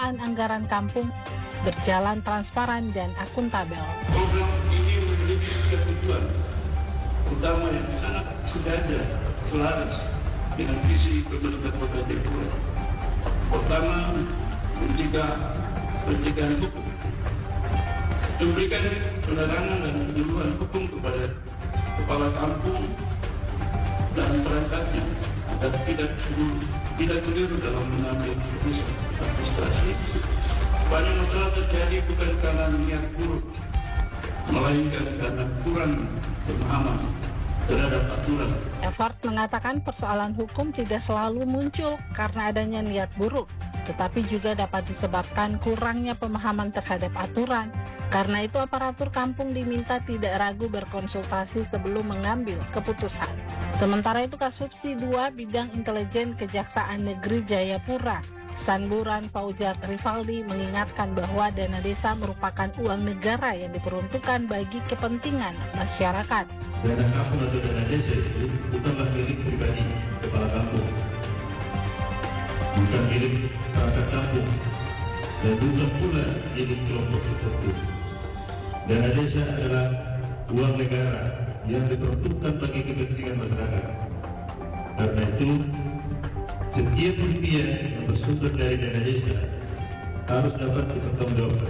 pengelolaan anggaran kampung berjalan transparan dan akuntabel. Program ini memiliki tiga tujuan utama yang sangat sengaja selaras dengan visi pemerintah Kota Jayapura. Pertama, pencegahan hukum, memberikan penerangan dan penyuluhan hukum kepada kepala kampung dan perangkatnya agar tidak keliru dalam mengambil keputusan administrasi. Banyak masalah terjadi bukan karena niat buruk, melainkan karena kurang pemahaman terhadap aturan. Effort mengatakan persoalan hukum tidak selalu muncul karena adanya niat buruk, tetapi juga dapat disebabkan kurangnya pemahaman terhadap aturan. Karena itu aparatur kampung diminta tidak ragu berkonsultasi sebelum mengambil keputusan. Sementara itu Kasubsi 2 Bidang Intelijen Kejaksaan Negeri Jayapura, Sanburan Faujar Rivaldi mengingatkan bahwa dana desa merupakan uang negara yang diperuntukkan bagi kepentingan masyarakat. Dana kampung atau dana desa itu bukanlah milik pribadi kepala kampung, bukan milik perangkat kampung, dan bukan pula milik kelompok tertentu. Dana desa adalah uang negara yang diperuntukkan bagi kepentingan masyarakat. Karena itu, setiap rupiah yang bersumber dari dana desa harus dapat dipertanggungjawabkan,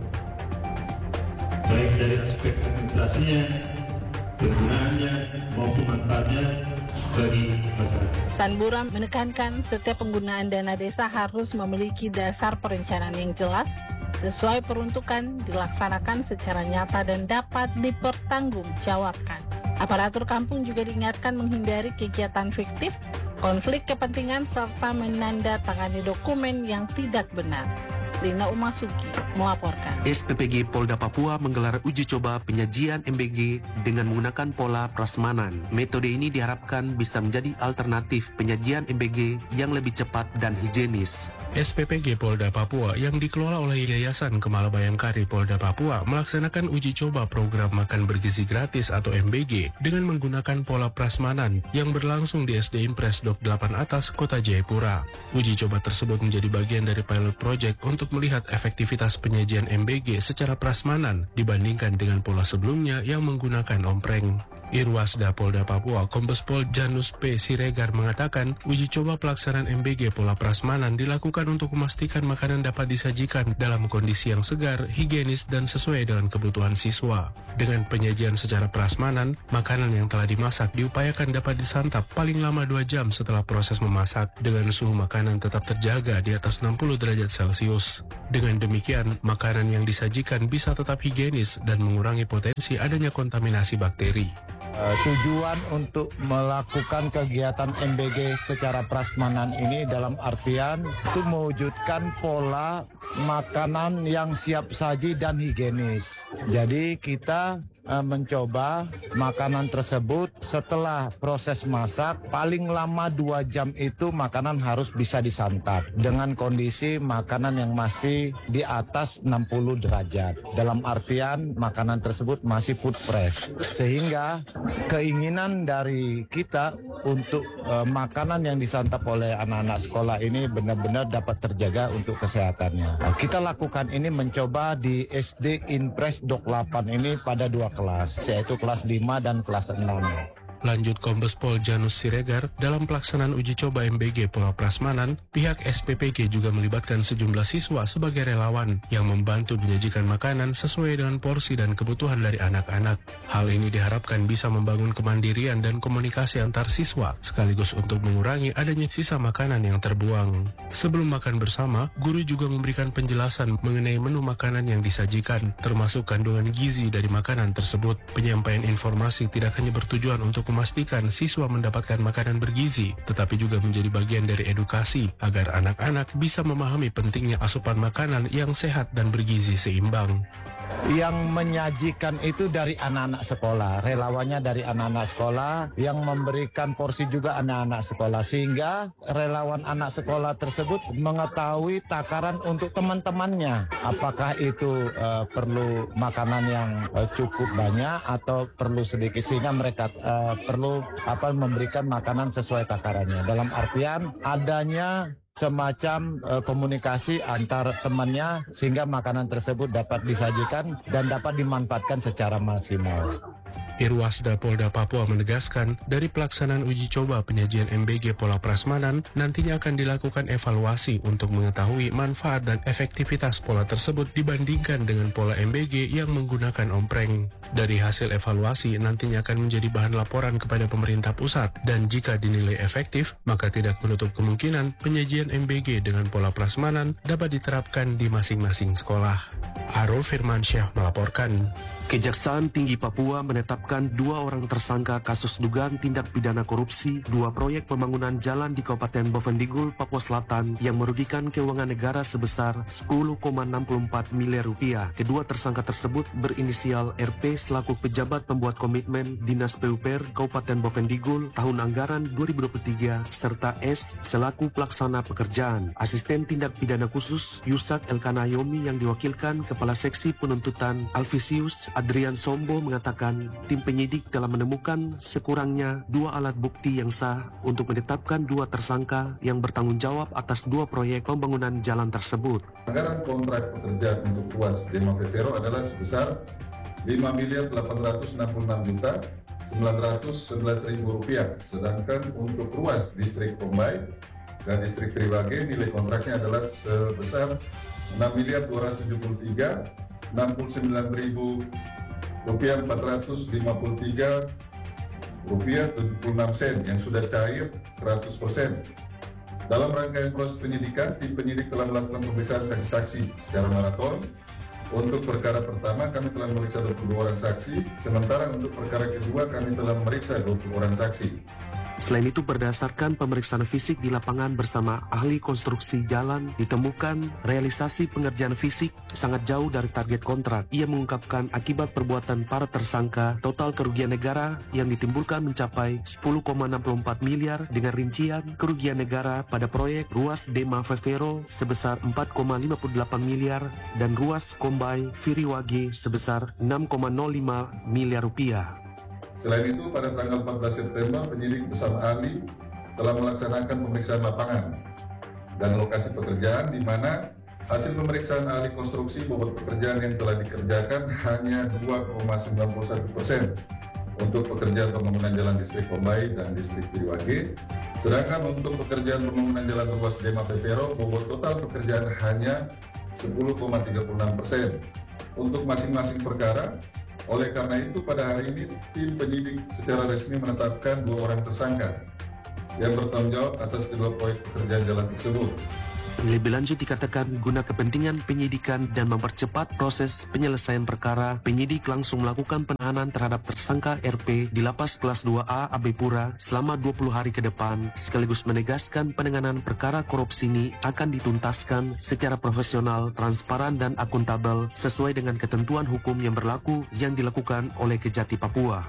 baik dari aspek administrasinya, penggunaannya, maupun manfaatnya bagi masyarakat. Sanburan menekankan setiap penggunaan dana desa harus memiliki dasar perencanaan yang jelas, sesuai peruntukan, dilaksanakan secara nyata dan dapat dipertanggungjawabkan. Aparatur kampung juga diingatkan menghindari kegiatan fiktif, konflik kepentingan, serta menandatangani dokumen yang tidak benar. Lina Umasuki melaporkan. SPPG Polda Papua menggelar uji coba penyajian MBG dengan menggunakan pola prasmanan. Metode ini diharapkan bisa menjadi alternatif penyajian MBG yang lebih cepat dan higienis. SPPG Polda Papua yang dikelola oleh Yayasan Kemala Bayangkari Polda Papua melaksanakan uji coba program makan bergizi gratis atau MBG dengan menggunakan pola prasmanan yang berlangsung di SD Impres Dok 8 Atas, Kota Jayapura. Uji coba tersebut menjadi bagian dari pilot project untuk melihat efektivitas penyajian MBG secara prasmanan dibandingkan dengan pola sebelumnya yang menggunakan ompreng. Irwasda Polda Papua Kombes Pol Janus P. Siregar mengatakan uji coba pelaksanaan MBG pola prasmanan dilakukan untuk memastikan makanan dapat disajikan dalam kondisi yang segar, higienis, dan sesuai dengan kebutuhan siswa. Dengan penyajian secara prasmanan, makanan yang telah dimasak diupayakan dapat disantap paling lama 2 jam setelah proses memasak dengan suhu makanan tetap terjaga di atas 60 derajat Celcius. Dengan demikian, makanan yang disajikan bisa tetap higienis dan mengurangi potensi adanya kontaminasi bakteri. Tujuan untuk melakukan kegiatan MBG secara prasmanan ini dalam artian itu mewujudkan pola makanan yang siap saji dan higienis. Jadi kita mencoba makanan tersebut setelah proses masak paling lama 2 jam itu makanan harus bisa disantap dengan kondisi makanan yang masih di atas 60 derajat. Dalam artian makanan tersebut masih food fresh. Sehingga keinginan dari kita untuk makanan yang disantap oleh anak-anak sekolah ini benar-benar dapat terjaga untuk kesehatannya. Kita lakukan ini mencoba di SD Impres Dok 8 ini pada 2 kelas, yaitu kelas 5 dan kelas 6. Lanjut Kombes Pol Janus Siregar, dalam pelaksanaan uji coba MBG pola prasmanan, pihak SPPG juga melibatkan sejumlah siswa sebagai relawan yang membantu menyajikan makanan sesuai dengan porsi dan kebutuhan dari anak-anak. Hal ini diharapkan bisa membangun kemandirian dan komunikasi antar siswa, sekaligus untuk mengurangi adanya sisa makanan yang terbuang. Sebelum makan bersama, guru juga memberikan penjelasan mengenai menu makanan yang disajikan, termasuk kandungan gizi dari makanan tersebut. Penyampaian informasi tidak hanya bertujuan untuk memastikan siswa mendapatkan makanan bergizi, tetapi juga menjadi bagian dari edukasi agar anak-anak bisa memahami pentingnya asupan makanan yang sehat dan bergizi seimbang. Yang menyajikan itu dari anak-anak sekolah, relawannya dari anak-anak sekolah, yang memberikan porsi juga anak-anak sekolah, sehingga relawan anak sekolah tersebut mengetahui takaran untuk teman-temannya. Apakah itu perlu makanan yang cukup banyak atau perlu sedikit, sehingga mereka perlu memberikan makanan sesuai takarannya. Dalam artian adanya semacam komunikasi antar temannya sehingga makanan tersebut dapat disajikan dan dapat dimanfaatkan secara maksimal. Irwasda Polda Papua menegaskan, dari pelaksanaan uji coba penyajian MBG pola prasmanan, nantinya akan dilakukan evaluasi untuk mengetahui manfaat dan efektivitas pola tersebut dibandingkan dengan pola MBG yang menggunakan ompreng. Dari hasil evaluasi, nantinya akan menjadi bahan laporan kepada pemerintah pusat, dan jika dinilai efektif, maka tidak menutup kemungkinan penyajian MBG dengan pola prasmanan dapat diterapkan di masing-masing sekolah. Arul Firmansyah melaporkan. Kejaksaan Tinggi Papua menetapkan 2 orang tersangka kasus dugaan tindak pidana korupsi 2 proyek pembangunan jalan di Kabupaten Bovendigul, Papua Selatan yang merugikan keuangan negara sebesar 10,64 miliar rupiah. Kedua tersangka tersebut berinisial RP selaku pejabat pembuat komitmen Dinas PUPR Kabupaten Bovendigul tahun anggaran 2023 serta S selaku pelaksana pekerjaan. Asisten tindak pidana khusus Yusak Elkanayomi yang diwakilkan Kepala Seksi Penuntutan Alvisius Adrian Sombo mengatakan tim penyidik telah menemukan sekurangnya 2 alat bukti yang sah untuk menetapkan 2 tersangka yang bertanggung jawab atas 2 proyek pembangunan jalan tersebut. Anggaran kontrak pekerjaan untuk ruas Dema Vevero adalah sebesar Rp5.866.911.000, sedangkan untuk ruas distrik Pombay dan distrik Periwage nilai kontraknya adalah sebesar Rp6.279.453.76 yang sudah cair 100%. Dalam rangkaian proses penyidikan, tim penyidik telah melakukan pemeriksaan saksi-saksi secara maraton. Untuk perkara pertama kami telah memeriksa 22 orang saksi, sementara untuk perkara kedua kami telah memeriksa 20 orang saksi. Selain itu, berdasarkan pemeriksaan fisik di lapangan bersama ahli konstruksi jalan, ditemukan realisasi pengerjaan fisik sangat jauh dari target kontrak. Ia mengungkapkan akibat perbuatan para tersangka, total kerugian negara yang ditimbulkan mencapai 10,64 miliar dengan rincian kerugian negara pada proyek ruas Dema Vevero sebesar 4,58 miliar dan ruas Kombay Periwage sebesar 6,05 miliar rupiah. Selain itu, pada tanggal 14 September, penyidik bersama ahli telah melaksanakan pemeriksaan lapangan dan lokasi pekerjaan, di mana hasil pemeriksaan ahli konstruksi bobot pekerjaan yang telah dikerjakan hanya 2,91% untuk pekerjaan pembangunan jalan distrik Pombay dan distrik Periwage, sedangkan untuk pekerjaan pembangunan jalan ruas Dema Vevero, bobot total pekerjaan hanya 10,36% untuk masing-masing perkara. Oleh karena itu, pada hari ini tim penyidik secara resmi menetapkan 2 orang tersangka yang bertanggung jawab atas kedua proyek pekerjaan jalan tersebut. Lebih lanjut dikatakan, guna kepentingan penyidikan dan mempercepat proses penyelesaian perkara, penyidik langsung melakukan penahanan terhadap tersangka RP di Lapas Kelas 2A Abepura selama 20 hari ke depan, sekaligus menegaskan penanganan perkara korupsi ini akan dituntaskan secara profesional, transparan, dan akuntabel sesuai dengan ketentuan hukum yang berlaku yang dilakukan oleh Kejati Papua.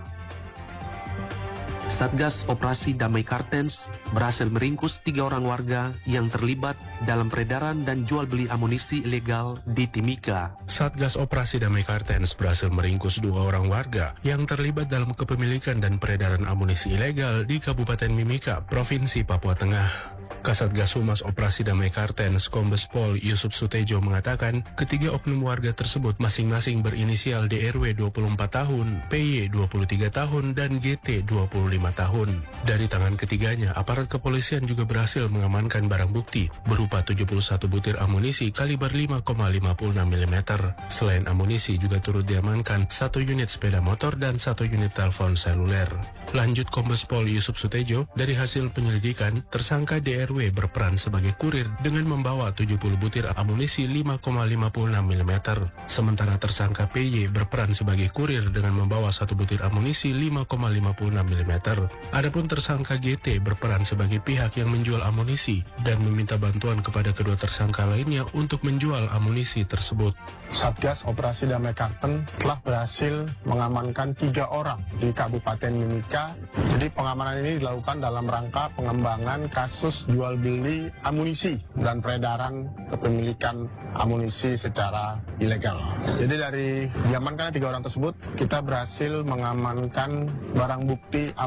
Satgas Operasi Damai Kartens berhasil meringkus 3 orang warga yang terlibat dalam peredaran dan jual beli amunisi ilegal di Timika. Satgas Operasi Damai Kartens berhasil meringkus 2 orang warga yang terlibat dalam kepemilikan dan peredaran amunisi ilegal di Kabupaten Mimika, Provinsi Papua Tengah. Kasatgas Humas Operasi Damai Kartens Kombes Pol Yusuf Sutejo mengatakan ketiga oknum warga tersebut masing-masing berinisial DRW 24 tahun, PY 23 tahun, dan GT 25 tahun. Dari tangan ketiganya, aparat kepolisian juga berhasil mengamankan barang bukti berupa 71 butir amunisi kaliber 5,56 mm. Selain amunisi juga turut diamankan 1 unit sepeda motor dan 1 unit telepon seluler. Lanjut Kombes Pol Yusuf Sutejo, dari hasil penyelidikan, tersangka DRW berperan sebagai kurir dengan membawa 70 butir amunisi 5,56 mm. Sementara tersangka PY berperan sebagai kurir dengan membawa 1 butir amunisi 5,56 mm. Adapun tersangka GT berperan sebagai pihak yang menjual amunisi dan meminta bantuan kepada kedua tersangka lainnya untuk menjual amunisi tersebut. Satgas Operasi Damai Kartens telah berhasil mengamankan 3 orang di Kabupaten Mimika. Jadi pengamanan ini dilakukan dalam rangka pengembangan kasus jual beli amunisi dan peredaran kepemilikan amunisi secara ilegal. Jadi dari diamankan 3 orang tersebut, kita berhasil mengamankan barang bukti amunisi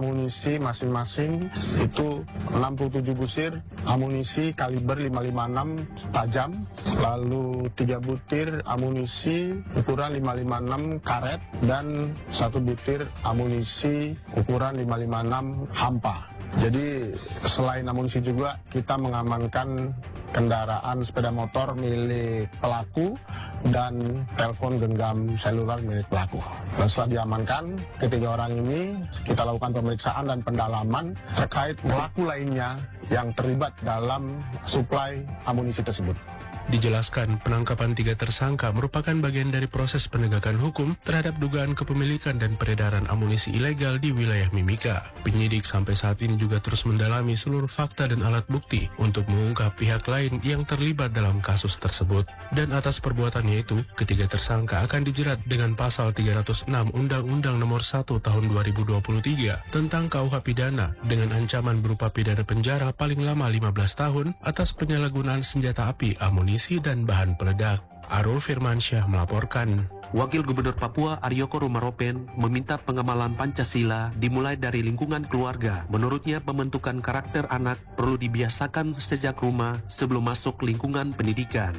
amunisi masing-masing itu 67 busir amunisi kaliber 556 tajam, lalu 3 butir amunisi ukuran 556 karet, dan 1 butir amunisi ukuran 556 hampa. Jadi selain amunisi juga kita mengamankan kendaraan sepeda motor milik pelaku dan telepon genggam seluler milik pelaku. Dan setelah diamankan, ketiga orang ini kita lakukan pemeriksaan dan pendalaman terkait pelaku lainnya yang terlibat dalam suplai amunisi tersebut. Dijelaskan, penangkapan 3 tersangka merupakan bagian dari proses penegakan hukum terhadap dugaan kepemilikan dan peredaran amunisi ilegal di wilayah Mimika. Penyidik sampai saat ini juga terus mendalami seluruh fakta dan alat bukti untuk mengungkap pihak lain yang terlibat dalam kasus tersebut. Dan atas perbuatannya itu, ketiga tersangka akan dijerat dengan pasal 306 Undang-Undang Nomor 1 Tahun 2023 tentang KUH Pidana dengan ancaman berupa pidana penjara paling lama 15 tahun atas penyalahgunaan senjata api, amunisi, dan bahan peledak. Arul Firmansyah melaporkan. Wakil Gubernur Papua Aryoko Rumaropen meminta pengamalan Pancasila dimulai dari lingkungan keluarga. Menurutnya, pembentukan karakter anak perlu dibiasakan sejak rumah sebelum masuk lingkungan pendidikan.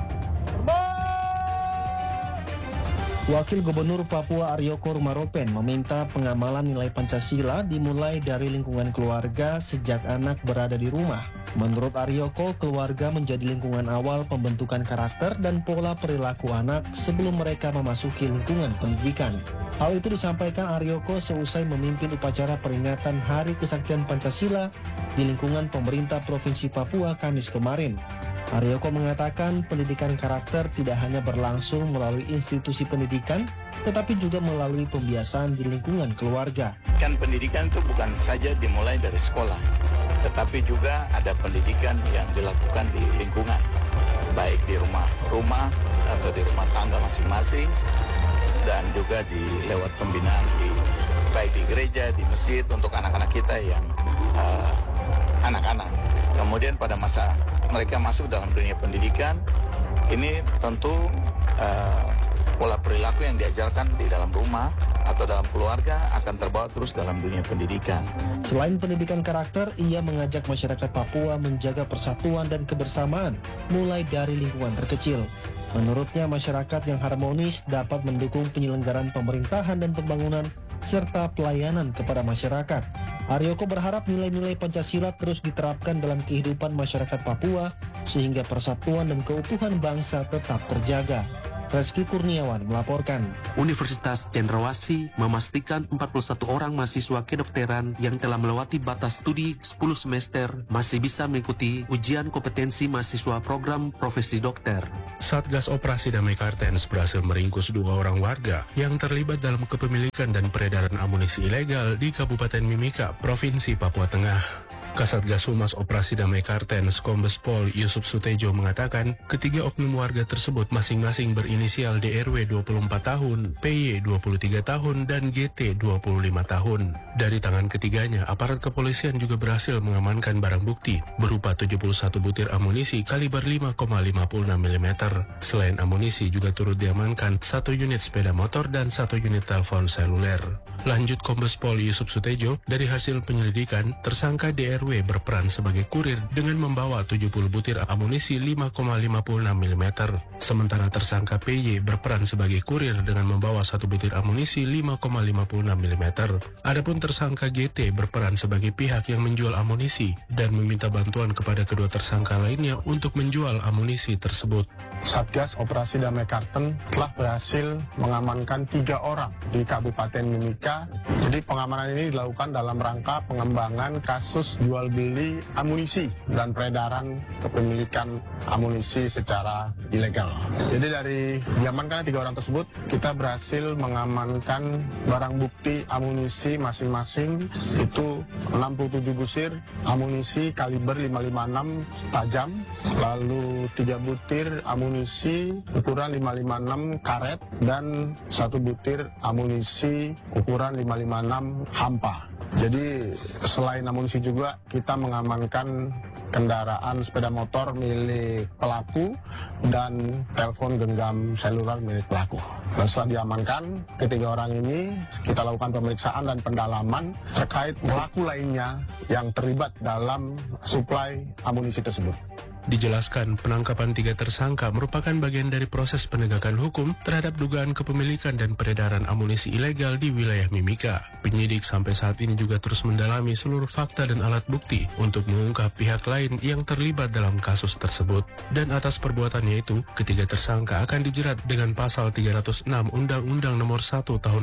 Wakil Gubernur Papua Aryoko Rumaropen meminta pengamalan nilai Pancasila dimulai dari lingkungan keluarga sejak anak berada di rumah. Menurut Aryoko, keluarga menjadi lingkungan awal pembentukan karakter dan pola perilaku anak sebelum mereka memasuki lingkungan pendidikan. Hal itu disampaikan Aryoko seusai memimpin upacara peringatan Hari Kesaktian Pancasila di lingkungan pemerintah Provinsi Papua Kamis kemarin. Aryoko mengatakan pendidikan karakter tidak hanya berlangsung melalui institusi pendidikan, tetapi juga melalui pembiasaan di lingkungan keluarga. Kan pendidikan itu bukan saja dimulai dari sekolah, tetapi juga ada pendidikan yang dilakukan di lingkungan, baik di rumah atau di rumah tangga masing-masing, dan juga lewat pembinaan baik di gereja, di masjid untuk anak-anak kita yang anak-anak. Kemudian pada masa mereka masuk dalam dunia pendidikan, ini tentu pola perilaku yang diajarkan di dalam rumah atau dalam keluarga akan terbawa terus dalam dunia pendidikan. Selain pendidikan karakter, ia mengajak masyarakat Papua menjaga persatuan dan kebersamaan mulai dari lingkungan terkecil. Menurutnya, masyarakat yang harmonis dapat mendukung penyelenggaraan pemerintahan dan pembangunan serta pelayanan kepada masyarakat. Aryoko berharap nilai-nilai Pancasila terus diterapkan dalam kehidupan masyarakat Papua sehingga persatuan dan keutuhan bangsa tetap terjaga. Reski Kurniawan melaporkan. Universitas Cendrawasih memastikan 41 orang mahasiswa kedokteran yang telah melewati batas studi 10 semester masih bisa mengikuti ujian kompetensi mahasiswa program profesi dokter. Satgas Operasi Damai Kartens berhasil meringkus 2 orang warga yang terlibat dalam kepemilikan dan peredaran amunisi ilegal di Kabupaten Mimika, Provinsi Papua Tengah. Kasatgas Humas Operasi Damai Kartens Kombes Pol Yusuf Sutejo mengatakan ketiga oknum warga tersebut masing-masing berinisial DRW 24 tahun, PY 23 tahun, dan GT 25 tahun. Dari tangan ketiganya, aparat kepolisian juga berhasil mengamankan barang bukti berupa 71 butir amunisi kaliber 5,56 mm. Selain amunisi juga turut diamankan 1 unit sepeda motor dan 1 unit telepon seluler. Lanjut Kombes Pol Yusuf Sutejo, dari hasil penyelidikan, tersangka DRW berperan sebagai kurir dengan membawa 70 butir amunisi 5,56 mm. Sementara tersangka PY berperan sebagai kurir dengan membawa 1 butir amunisi 5,56 mm. Adapun tersangka GT berperan sebagai pihak yang menjual amunisi dan meminta bantuan kepada kedua tersangka lainnya untuk menjual amunisi tersebut. Satgas Operasi Damai Karten telah berhasil mengamankan 3 orang di Kabupaten Mimika. Jadi pengamanan ini dilakukan dalam rangka pengembangan kasus jual beli amunisi dan peredaran kepemilikan amunisi secara ilegal. Jadi dari diamankan 3 orang tersebut, kita berhasil mengamankan barang bukti amunisi masing-masing itu 67 busir amunisi kaliber 556 tajam, lalu 3 butir amunisi ukuran 556 karet, dan 1 butir amunisi ukuran 556 hampa. Jadi selain amunisi juga kita mengamankan kendaraan sepeda motor milik pelaku dan telepon genggam seluler milik pelaku. Dan setelah diamankan, ketiga orang ini kita lakukan pemeriksaan dan pendalaman terkait pelaku lainnya yang terlibat dalam suplai amunisi tersebut. Dijelaskan penangkapan 3 tersangka merupakan bagian dari proses penegakan hukum terhadap dugaan kepemilikan dan peredaran amunisi ilegal di wilayah Mimika. Penyidik sampai saat ini juga terus mendalami seluruh fakta dan alat bukti untuk mengungkap pihak lain yang terlibat dalam kasus tersebut. Dan atas perbuatannya itu, ketiga tersangka akan dijerat dengan pasal 306 Undang-Undang Nomor 1 Tahun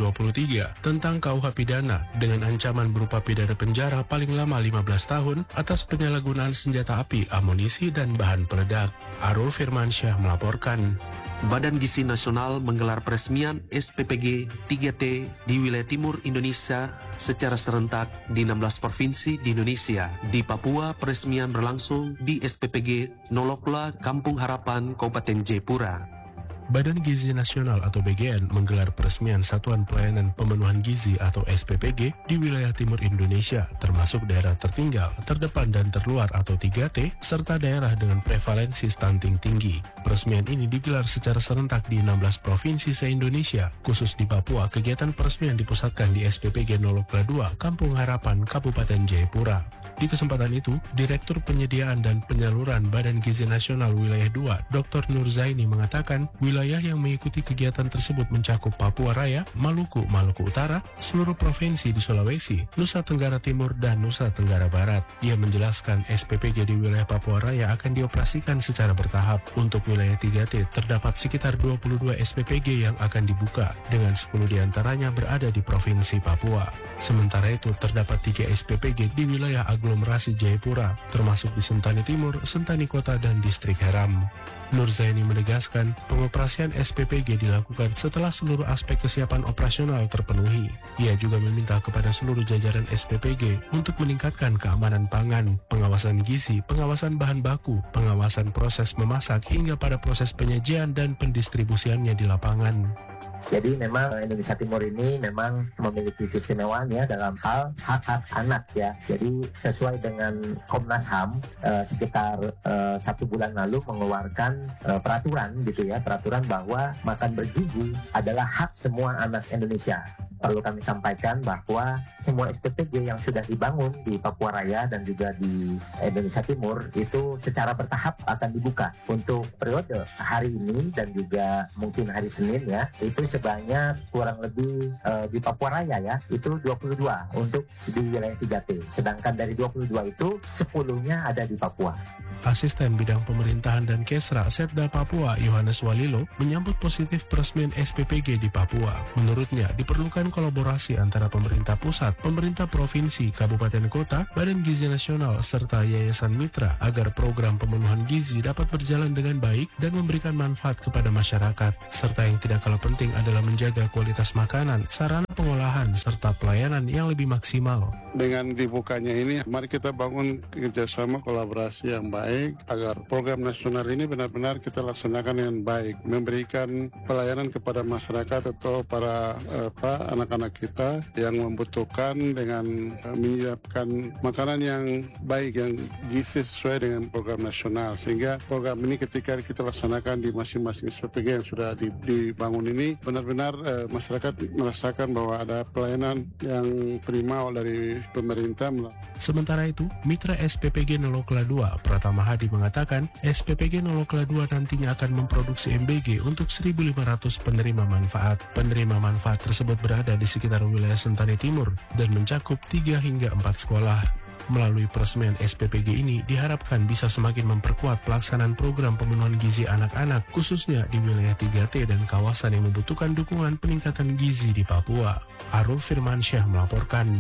2023 tentang KUH Pidana dengan ancaman berupa pidana penjara paling lama 15 tahun atas penyalahgunaan senjata api, amunisi dan bahan peledak. Arul Firmansyah melaporkan. Badan Gizi Nasional menggelar peresmian SPPG 3T di wilayah timur Indonesia secara serentak di 16 provinsi di Indonesia. Di Papua, peresmian berlangsung di SPPG Nolokla, Kampung Harapan, Kabupaten Jayapura. Badan Gizi Nasional atau BGN menggelar peresmian Satuan Pelayanan Pemenuhan Gizi atau SPPG di wilayah timur Indonesia, termasuk daerah tertinggal, terdepan dan terluar atau 3T, serta daerah dengan prevalensi stunting tinggi. Peresmian ini digelar secara serentak di 16 provinsi se-Indonesia. Khusus di Papua, kegiatan peresmian dipusatkan di SPPG Nolokla 2, Kampung Harapan, Kabupaten Jayapura. Di kesempatan itu, Direktur Penyediaan dan Penyaluran Badan Gizi Nasional Wilayah 2, Dr. Nur Zaini mengatakan, wilayah yang mengikuti kegiatan tersebut mencakup Papua Raya, Maluku, Maluku Utara, seluruh provinsi di Sulawesi, Nusa Tenggara Timur, dan Nusa Tenggara Barat. Ia menjelaskan SPPG di wilayah Papua Raya akan dioperasikan secara bertahap. Untuk wilayah 3T, terdapat sekitar 22 SPPG yang akan dibuka, dengan 10 diantaranya berada di Provinsi Papua. Sementara itu, terdapat 3 SPPG di wilayah aglomerasi Jayapura, termasuk di Sentani Timur, Sentani Kota, dan Distrik Heram. Nur Zaini menegaskan, pengoperasian SPPG dilakukan setelah seluruh aspek kesiapan operasional terpenuhi. Ia juga meminta kepada seluruh jajaran SPPG untuk meningkatkan keamanan pangan, pengawasan gizi, pengawasan bahan baku, pengawasan proses memasak, hingga pada proses penyajian dan pendistribusiannya di lapangan. Jadi memang Indonesia Timur ini memang memiliki keistimewaan ya dalam hal hak-hak anak ya. Jadi sesuai dengan Komnas HAM sekitar 1 bulan lalu mengeluarkan peraturan gitu ya, peraturan bahwa makan bergizi adalah hak semua anak Indonesia. Perlu kami sampaikan bahwa semua SPPG yang sudah dibangun di Papua Raya dan juga di Indonesia Timur itu secara bertahap akan dibuka untuk periode hari ini dan juga mungkin hari Senin ya. Itu sebanyak kurang lebih di Papua Raya ya, itu 22 untuk di wilayah 3T. Sedangkan dari 22 itu 10-nya ada di Papua. Asisten Bidang Pemerintahan dan Kesra Setda Papua, Yohanes Walilo, menyambut positif peresmian SPPG di Papua. Menurutnya, diperlukan kolaborasi antara pemerintah pusat, pemerintah provinsi, kabupaten kota, Badan Gizi Nasional, serta yayasan mitra agar program pemenuhan gizi dapat berjalan dengan baik dan memberikan manfaat kepada masyarakat. Serta yang tidak kalah penting adalah menjaga kualitas makanan, sarana pengolahan, serta pelayanan yang lebih maksimal. Dengan dibukanya ini, mari kita bangun kerjasama kolaborasi yang baik agar program nasional ini benar-benar kita laksanakan dengan baik, memberikan pelayanan kepada masyarakat atau para anak-anak kita yang membutuhkan dengan menyiapkan makanan yang baik, yang gizi sesuai dengan program nasional. Sehingga program ini ketika kita laksanakan di masing-masing SPPG yang sudah dibangun ini, benar-benar masyarakat merasakan bahwa ada pelayanan yang prima dari pemerintah. Sementara itu, mitra SPPG Nolokla 2, Pratama Hadi mengatakan, SPPG Nolokla 2 nantinya akan memproduksi MBG untuk 1.500 penerima manfaat. Penerima manfaat tersebut berada di sekitar wilayah Sentani Timur dan mencakup 3 hingga 4 sekolah. Melalui peresmian SPPG ini diharapkan bisa semakin memperkuat pelaksanaan program pemenuhan gizi anak-anak, khususnya di wilayah 3T dan kawasan yang membutuhkan dukungan peningkatan gizi di Papua. Arul Firmansyah melaporkan.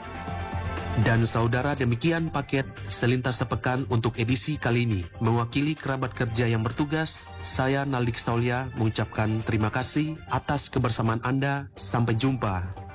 Dan saudara, demikian paket Selintas Sepekan untuk edisi kali ini. Mewakili kerabat kerja yang bertugas, saya Naldik Saulia mengucapkan terima kasih atas kebersamaan Anda. Sampai jumpa.